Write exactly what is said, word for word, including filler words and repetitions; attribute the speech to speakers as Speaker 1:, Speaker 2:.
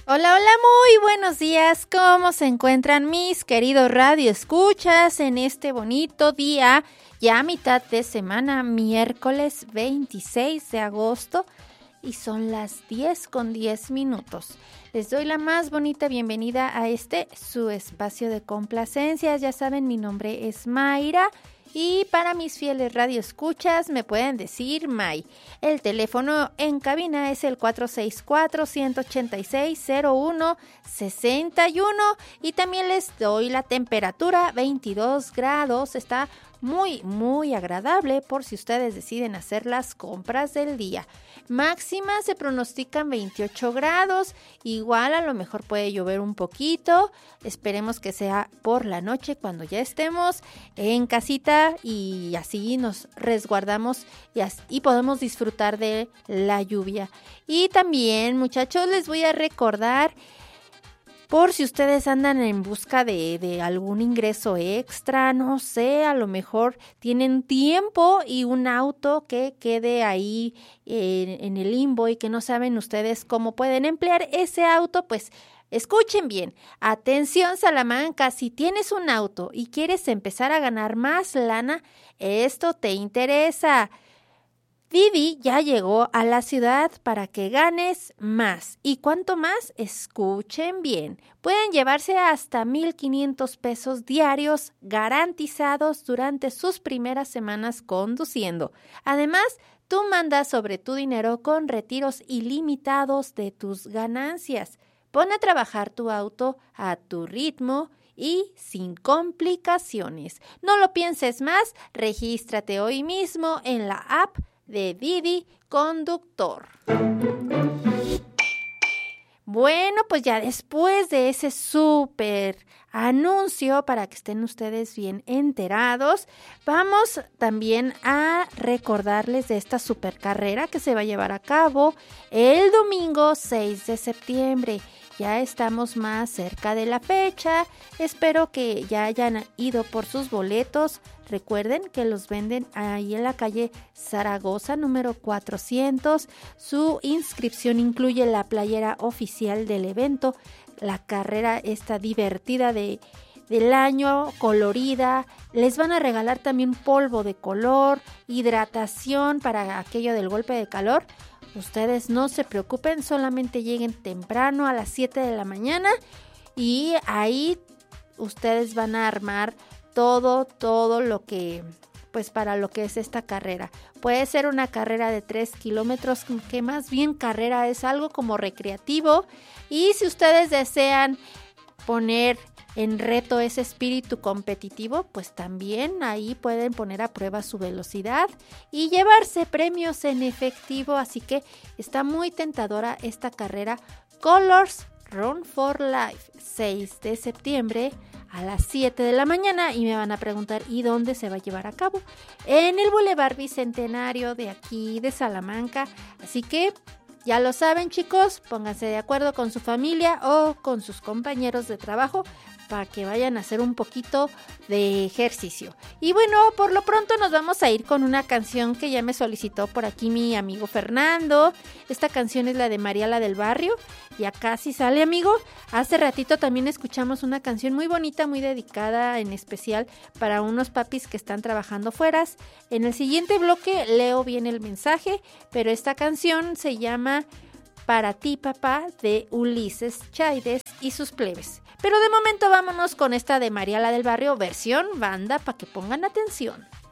Speaker 1: Hola, hola, muy buenos días. ¿Cómo se encuentran mis queridos radioescuchas en este bonito día? Ya a mitad de semana, miércoles veintiséis de agosto, y son las diez con diez minutos. Les doy la más bonita bienvenida a este, su espacio de complacencias. Ya saben, mi nombre es Mayra. Y para mis fieles radioescuchas me pueden decir May. El teléfono en cabina es el cuatro seis cuatro, uno ocho seis, cero uno seis uno y también les doy la temperatura, veintidós grados. Está muy, muy agradable por si ustedes deciden hacer las compras del día. Máxima se pronostican veintiocho grados, igual a lo mejor puede llover un poquito. Esperemos que sea por la noche cuando ya estemos en casita y así nos resguardamos y, así, y podemos disfrutar de la lluvia. Y también, muchachos, les voy a recordar, por si ustedes andan en busca de, de algún ingreso extra, no sé, a lo mejor tienen tiempo y un auto que quede ahí en, en el limbo y que no saben ustedes cómo pueden emplear ese auto, pues escuchen bien. Atención, Salamanca, si tienes un auto y quieres empezar a ganar más lana, esto te interesa. Didi ya llegó a la ciudad para que ganes más. ¿Y cuánto más? Escuchen bien. Pueden llevarse hasta mil quinientos pesos diarios garantizados durante sus primeras semanas conduciendo. Además, tú mandas sobre tu dinero con retiros ilimitados de tus ganancias. Pon a trabajar tu auto a tu ritmo y sin complicaciones. No lo pienses más, regístrate hoy mismo en la app de Didi Conductor. Bueno, pues ya después de ese súper anuncio, para que estén ustedes bien enterados, vamos también a recordarles de esta super carrera que se va a llevar a cabo el domingo seis de septiembre. Ya estamos más cerca de la fecha. Espero que ya hayan ido por sus boletos. Recuerden que los venden ahí en la calle Zaragoza, número cuatrocientos. Su inscripción incluye la playera oficial del evento, la carrera esta divertida de, del año, colorida. Les van a regalar también polvo de color, hidratación para aquello del golpe de calor. Ustedes no se preocupen, solamente lleguen temprano a las siete de la mañana y ahí ustedes van a armar todo, todo lo que, pues para lo que es esta carrera. Puede ser una carrera de tres kilómetros, que más bien carrera es algo como recreativo. Y si ustedes desean poner en reto ese espíritu competitivo, pues también ahí pueden poner a prueba su velocidad y llevarse premios en efectivo. Así que está muy tentadora esta carrera Colors Run for Life, seis de septiembre a las siete de la mañana. Y me van a preguntar, ¿y dónde se va a llevar a cabo? En el Boulevard Bicentenario de aquí de Salamanca. Así que ya lo saben, chicos, pónganse de acuerdo con su familia o con sus compañeros de trabajo para que vayan a hacer un poquito de ejercicio. Y bueno, por lo pronto nos vamos a ir con una canción que ya me solicitó por aquí mi amigo Fernando. Esta canción es la de Mariala del Barrio. Ya casi sale, amigo. Hace ratito también escuchamos una canción muy bonita, muy dedicada en especial para unos papis que están trabajando fueras. En el siguiente bloque leo bien el mensaje, pero esta canción se llama Para ti, papá, de Ulises Chaides y sus plebes. Pero de momento vámonos con esta de Mariala del Barrio, versión banda, para que pongan atención.